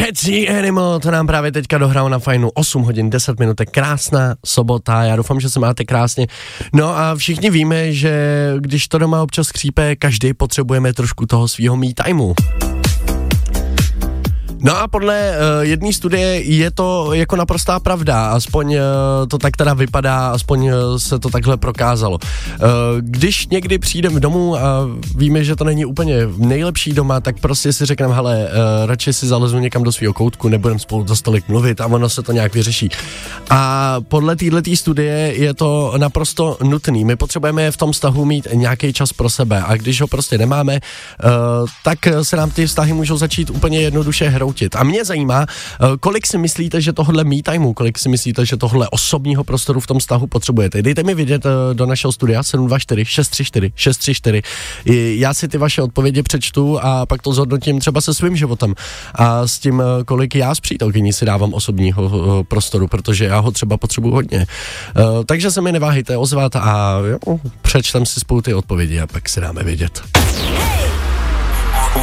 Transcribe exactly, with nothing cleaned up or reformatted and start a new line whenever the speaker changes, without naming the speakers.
Catchy Animal, to nám právě teďka dohrál na fajnu osm hodin deset minutek, krásná sobota, já doufám, že se máte krásně. No a všichni víme, že když to doma občas skřípe, každý potřebujeme trošku toho svýho me timeu. No a podle uh, jedné studie je to jako naprostá pravda, aspoň uh, to tak teda vypadá, aspoň uh, se to takhle prokázalo. Uh, když někdy přijdeme domů a víme, že to není úplně nejlepší doma, tak prostě si řekneme, hele, uh, radši si zalezu někam do svého koutku, nebudem spolu za stolik mluvit a ono se to nějak vyřeší. A podle této studie je to naprosto nutný. My potřebujeme v tom vztahu mít nějaký čas pro sebe a když ho prostě nemáme, uh, tak se nám ty vztahy můžou začít úplně jednoduše hroutit. A mě zajímá, kolik si myslíte, že tohle me timeu, kolik si myslíte, že tohle osobního prostoru v tom vztahu potřebujete. Dejte mi vědět do našeho studia sedm dva čtyři šest tři čtyři šest tři čtyři. Já si ty vaše odpovědi přečtu a pak to zhodnotím třeba se svým životem a s tím, kolik já s přítelkyní si dávám osobního prostoru, protože já ho třeba potřebuji hodně. Takže se mi neváhejte ozvat a jo, přečtem si spolu ty odpovědi a pak si dáme vědět.